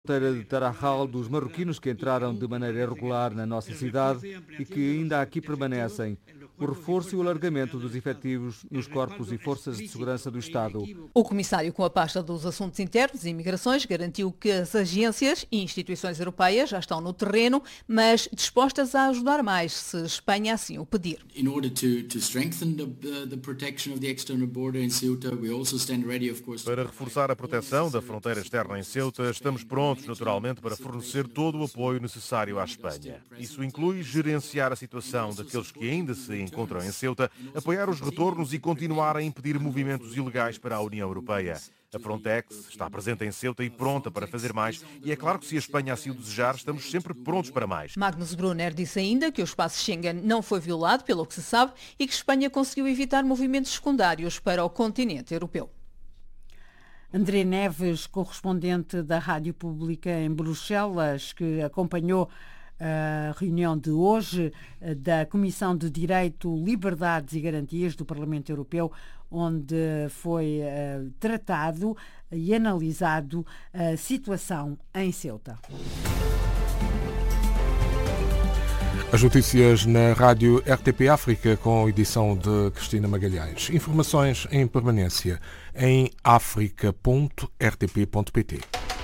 fronteira de Tarajal dos marroquinos que entraram de maneira irregular na nossa cidade e que ainda aqui permanecem. O reforço e o alargamento dos efetivos nos corpos e forças de segurança do Estado. O comissário com a pasta dos Assuntos Internos e Imigrações garantiu que as agências e instituições europeias já estão no terreno, mas dispostas a ajudar mais, se Espanha assim o pedir. Para reforçar a proteção da fronteira externa em Ceuta, estamos prontos, naturalmente, para fornecer todo o apoio necessário à Espanha. Isso inclui gerenciar a situação daqueles que ainda se encontram em Ceuta, apoiar os retornos e continuar a impedir movimentos ilegais para a União Europeia. A Frontex está presente em Ceuta e pronta para fazer mais, e é claro que se a Espanha assim o desejar, estamos sempre prontos para mais. Magnus Brunner disse ainda que o espaço Schengen não foi violado, pelo que se sabe, e que Espanha conseguiu evitar movimentos secundários para o continente europeu. André Neves, correspondente da Rádio Pública em Bruxelas, que acompanhou a reunião de hoje da Comissão de Direito, Liberdades e Garantias do Parlamento Europeu, onde foi tratado e analisado a situação em Ceuta. As notícias na Rádio RTP África com a edição de Cristina Magalhães. Informações em permanência em africa.rtp.pt.